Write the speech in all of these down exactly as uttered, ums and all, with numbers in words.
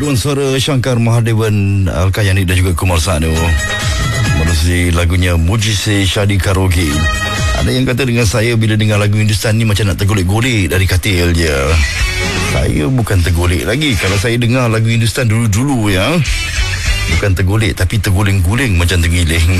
paduan suara Shankar Mahadevan, Al-Kayani dan juga Kumar Sanu menerusi lagunya Mujise Shadi Karaoke. Ada yang kata dengan saya bila dengar lagu Hindustan ni macam nak tergolek-golek dari katil je. Saya bukan tergolek lagi. Kalau saya dengar lagu Hindustan dulu-dulu ya, bukan tergolek tapi terguling-guling macam tergiling.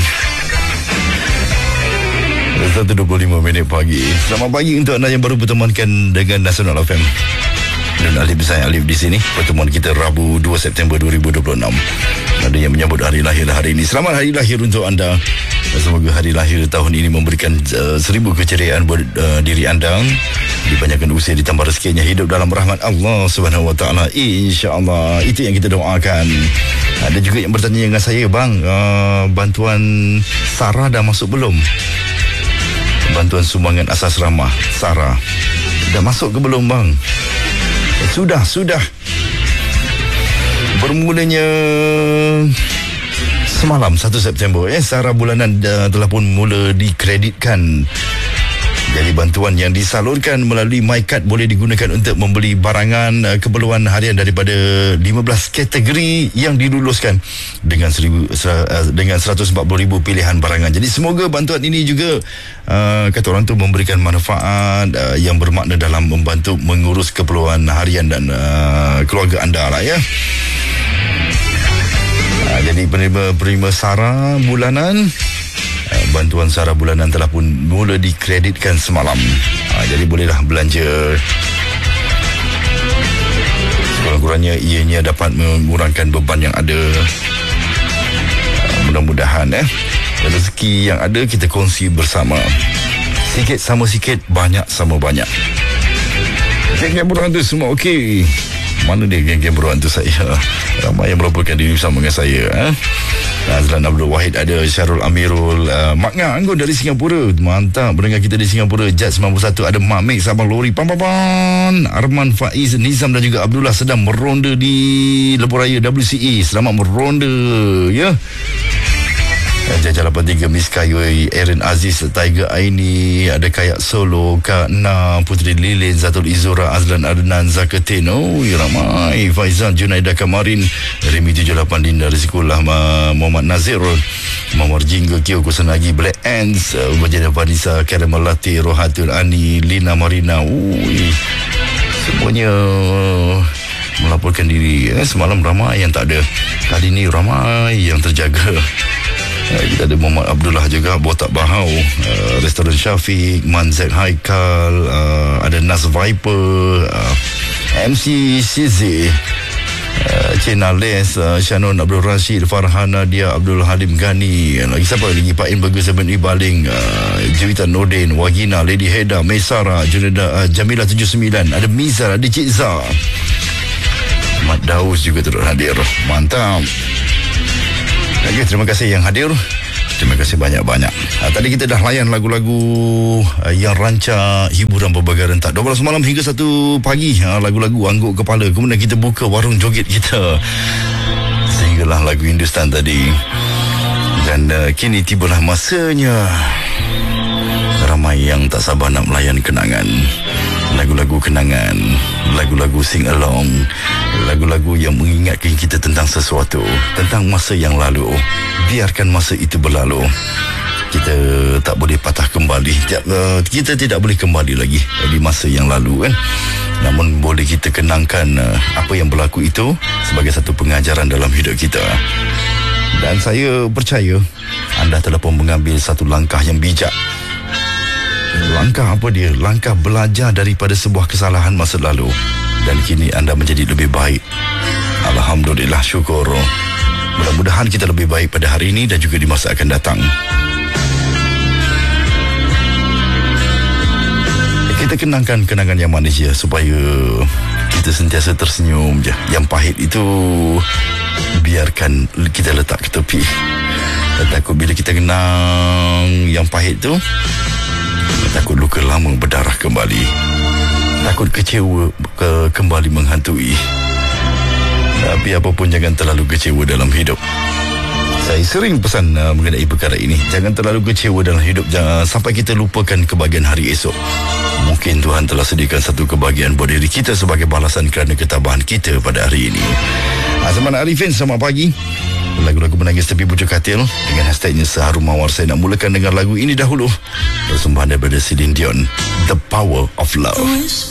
satu dua puluh lima minit pagi. Selamat pagi untuk anda yang baru bertemankan dengan Nasional F M. Dan Alif saya Alif di sini. Pertemuan kita Rabu dua September dua ribu dua puluh enam. Ada yang menyambut hari lahir hari ini. Selamat hari lahir untuk anda. Semoga hari lahir tahun ini memberikan uh, seribu keceriaan buat uh, diri anda. Dipanjangkan usia, ditambah rezekinya, hidup dalam rahmat Allah Subhanahu Wa Taala. InsyaAllah. Itu yang kita doakan. Ada juga yang bertanya dengan saya, bang, uh, bantuan Sarah dah masuk belum? Bantuan sumbangan asas ramah Sarah dah masuk ke belum, bang? Sudah, sudah. Bermulanya semalam satu September eh Sarah bulanan dah, telah pun mula dikreditkan. Jadi bantuan yang disalurkan melalui MyCard boleh digunakan untuk membeli barangan uh, keperluan harian daripada lima belas kategori yang diluluskan dengan seribu, uh, dengan seratus empat puluh ribu pilihan barangan. Jadi semoga bantuan ini juga uh, kata orang tu memberikan manfaat uh, yang bermakna dalam membantu mengurus keperluan harian dan uh, keluarga anda lah ya. Uh, jadi penerima-penerima Sarah bulanan, bantuan Sarah bulanan telah pun mula dikreditkan semalam. Ha, jadi bolehlah belanja. Sekurang-kurangnya ianya dapat mengurangkan beban yang ada. Ha, mudah-mudahan eh rezeki yang ada kita kongsi bersama. Sikit sama sikit, banyak sama banyak. Geng-geng beruang tu semua okey. Mana dia geng-geng beruang tu saya? Ramai yang melaporkan diri bersama dengan saya eh? Azlan Abdul Wahid ada, Syarul Amirul, uh, Mak Ngah Anggun dari Singapura. Mantap pendengar kita di Singapura. Jad sembilan puluh satu ada Mak Mek Sabang Lori Pam Pam Pam. Arman Faiz Nizam dan juga Abdullah sedang meronda di Lebuh Raya W C E. Selamat meronda ya. Jajah lapan tiga Miss Kayoi, Erin Aziz, Tiger Aini, ada Kayak Solo, Kak Na, Putri Lilin, Zatul Izura, Azlan Adnan, Zakatin, oh ya ramai, Faizal, Junaidah Kamarin, Remi tujuh lapan, Linda Rizkullah, Muhammad Nazir, Muhammad Jingga, Kio Kusanagi, Black Ants, Wajah Vanessa, Karim Melati, Rohatul Ani, Lina Marina, ui, semuanya melaporkan diri. Eh, semalam ramai yang tak ada, kali ini ramai yang terjaga. Uh, kita ada Muhammad Abdullah juga, Botak Bahau, uh, Restoran Syafiq, Manzek Haikal, uh, ada Nas Viper, uh, M C C Z, uh, Cina Les, uh, Shannon Abdul Rashid, Farhana Dia, Abdul Halim Ghani, lagi siapa lagi, Pak In Bagus, Abang Ibaling, uh, Juwita Nordin, Wagina, Lady Heda, Mesara, Junida, uh, Jamila tujuh sembilan, ada Mizar, ada Cik Zah, Mat Daus juga turut hadir. Mantap. Okay, terima kasih yang hadir. Terima kasih banyak-banyak. Ha, tadi kita dah layan lagu-lagu uh, yang rancak hiburan berbagai rentak dua belas malam hingga satu pagi. Ha, lagu-lagu angguk kepala. Kemudian kita buka warung joget kita. Sehinggalah lagu Hindustan tadi. Dan uh, kini tibalah masanya ramai yang tak sabar nak melayan kenangan. Lagu-lagu kenangan, lagu-lagu sing along, lagu-lagu yang mengingatkan kita tentang sesuatu, tentang masa yang lalu. Biarkan masa itu berlalu. Kita tak boleh patah kembali. Kita tidak boleh kembali lagi di masa yang lalu kan. Namun boleh kita kenangkan apa yang berlaku itu sebagai satu pengajaran dalam hidup kita. Dan saya percaya anda telah pun mengambil satu langkah yang bijak. Langkah apa dia? Langkah belajar daripada sebuah kesalahan masa lalu. Dan kini anda menjadi lebih baik. Alhamdulillah, syukur. Mudah-mudahan kita lebih baik pada hari ini dan juga di masa akan datang. Kita kenangkan kenangan yang manis je, supaya kita sentiasa tersenyum je. Yang pahit itu biarkan kita letak ke tepi. Takut bila kita kenang yang pahit tu, takut luka lama berdarah kembali. Takut kecewa ke, kembali menghantui. Tapi apapun, jangan terlalu kecewa dalam hidup. Saya sering pesan uh, mengenai perkara ini. Jangan terlalu kecewa dalam hidup, jangan sampai kita lupakan kebahagiaan hari esok. Mungkin Tuhan telah sediakan satu kebahagiaan buat diri kita sebagai balasan kerana ketabahan kita pada hari ini. Azman Arifin, selamat pagi. Lagu-lagu menangis tepi pucuk katil dengan hashtagnya Seharum Mawar. Saya nak mulakan dengan lagu ini dahulu. Persembahan daripada Celine Dion, The Power of Love.